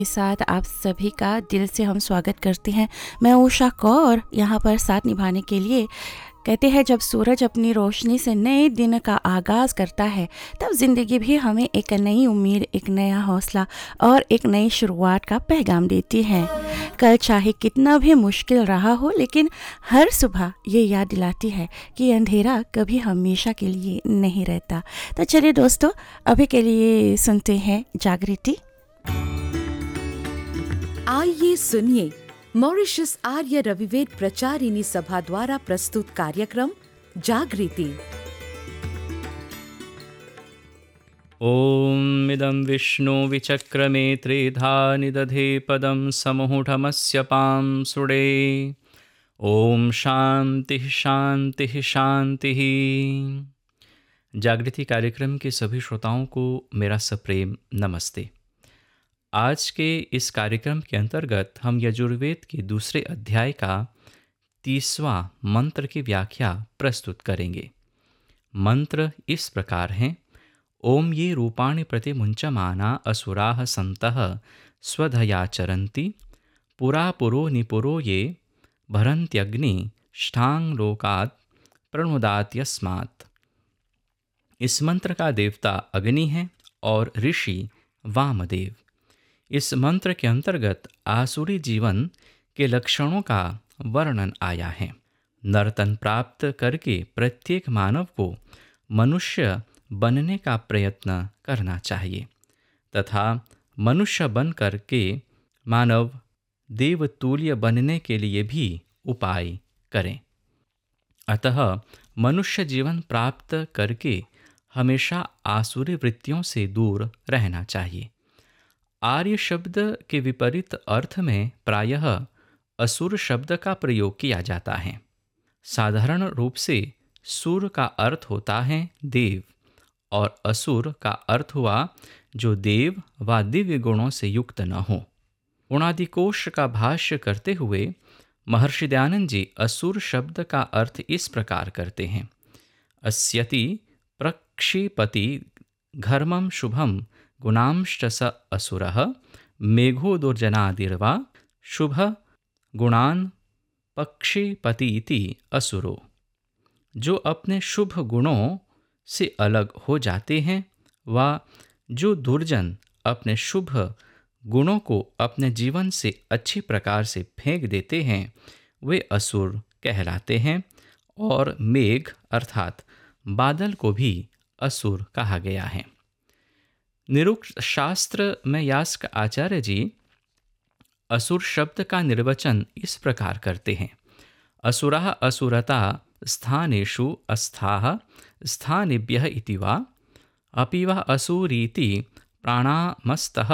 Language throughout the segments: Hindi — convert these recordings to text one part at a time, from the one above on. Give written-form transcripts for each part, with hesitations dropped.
के साथ आप सभी का दिल से हम स्वागत करते हैं। मैं उषा कौर यहाँ पर साथ निभाने के लिए। कहते हैं जब सूरज अपनी रोशनी से नए दिन का आगाज़ करता है तब ज़िंदगी भी हमें एक नई उम्मीद, एक नया हौसला और एक नई शुरुआत का पैगाम देती है। कल चाहे कितना भी मुश्किल रहा हो, लेकिन हर सुबह ये याद दिलाती है कि अंधेरा कभी हमेशा के लिए नहीं रहता। तो चलिए दोस्तों, अभी के लिए सुनते हैं जागृति। आइए सुनिए मॉरिशस आर्य रविवेद प्रचारिणी सभा द्वारा प्रस्तुत कार्यक्रम जागृति। ॐ इदं विष्णु विचक्रमे त्रिधा निदधे पदं समूढमस्य पां सुडे। ओम शांति शांति शांति। जागृति कार्यक्रम के सभी श्रोताओं को मेरा सप्रेम नमस्ते। आज के इस कार्यक्रम के अंतर्गत हम यजुर्वेद के दूसरे अध्याय का 30वां मंत्र की व्याख्या प्रस्तुत करेंगे। मंत्र इस प्रकार हैं। ओम ये रूपाणि प्रतिमुंचमाना असुराः सन्तः स्वधया चरन्ति पुरा पुरो निपुरो ये भरन्त्यग्नि ष्ठांग लोकात् प्रणुदात्यस्मात्। इस मंत्र का देवता अग्नि है और ऋषि वामदेव। इस मंत्र के अंतर्गत आसुरी जीवन के लक्षणों का वर्णन आया है। नर्तन प्राप्त करके प्रत्येक मानव को मनुष्य बनने का प्रयत्न करना चाहिए तथा मनुष्य बन करके मानव देवतुल्य बनने के लिए भी उपाय करें। अतः मनुष्य जीवन प्राप्त करके हमेशा आसुरी वृत्तियों से दूर रहना चाहिए। आर्य शब्द के विपरीत अर्थ में प्रायः असुर शब्द का प्रयोग किया जाता है। साधारण रूप से सुर का अर्थ होता है देव और असुर का अर्थ हुआ जो देव व दिव्य गुणों से युक्त न हो। उणादिकोश का भाष्य करते हुए महर्षि दयानंद जी असुर शब्द का अर्थ इस प्रकार करते हैं। अस्यति प्रक्षिपति घर्मं शुभम गुणांश्च स असुरः मेघो दुर्जनादिर्वा शुभ गुणान पक्षिपति इति असुरो। जो अपने शुभ गुणों से अलग हो जाते हैं व जो दुर्जन अपने शुभ गुणों को अपने जीवन से अच्छी प्रकार से फेंक देते हैं वे असुर कहलाते हैं। और मेघ अर्थात बादल को भी असुर कहा गया है। निरुक्त शास्त्र में यास्क आचार्य जी असुर शब्द का निर्वचन इस प्रकार करते हैं। असुरः असुरता स्थानेषु अस्थाः स्थानेभ्यः इति वा अपि वा असुरीति प्राणामस्तः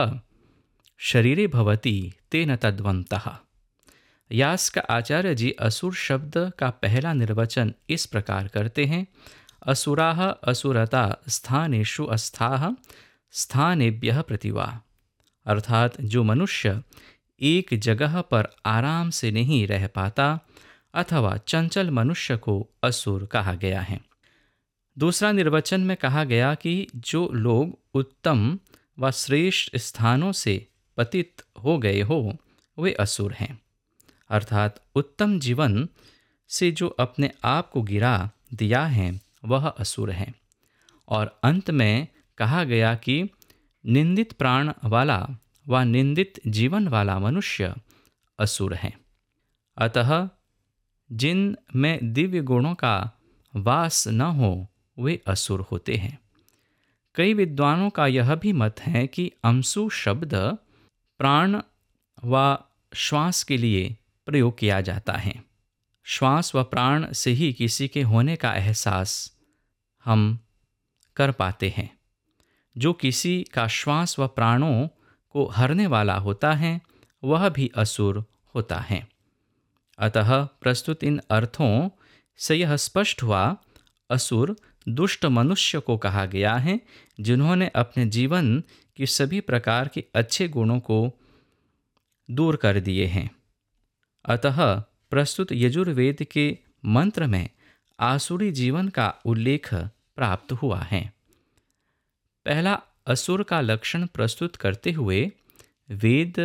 शरीरे भवति तेन तद्वन्तः। यास्क आचार्य जी असुर शब्द का पहला निर्वचन इस प्रकार करते हैं। असुराः असुरता स्थानेषु अस्थाः स्थानेभ्यः प्रतिवा, अर्थात जो मनुष्य एक जगह पर आराम से नहीं रह पाता अथवा चंचल मनुष्य को असुर कहा गया है। दूसरा निर्वचन में कहा गया कि जो लोग उत्तम व श्रेष्ठ स्थानों से पतित हो गए हो वे असुर हैं, अर्थात उत्तम जीवन से जो अपने आप को गिरा दिया है वह असुर है। और अंत में कहा गया कि निंदित प्राण वाला व निंदित जीवन वाला मनुष्य असुर है। अतः जिन में दिव्य गुणों का वास न हो वे असुर होते हैं। कई विद्वानों का यह भी मत है कि अंशु शब्द प्राण व श्वास के लिए प्रयोग किया जाता है। श्वास व प्राण से ही किसी के होने का एहसास हम कर पाते हैं। जो किसी का श्वास व प्राणों को हरने वाला होता है वह भी असुर होता है। अतः प्रस्तुत इन अर्थों से यह स्पष्ट हुआ असुर दुष्ट मनुष्य को कहा गया है जिन्होंने अपने जीवन की सभी प्रकार के अच्छे गुणों को दूर कर दिए हैं। अतः प्रस्तुत यजुर्वेद के मंत्र में आसुरी जीवन का उल्लेख प्राप्त हुआ है। पहला असुर का लक्षण प्रस्तुत करते हुए वेद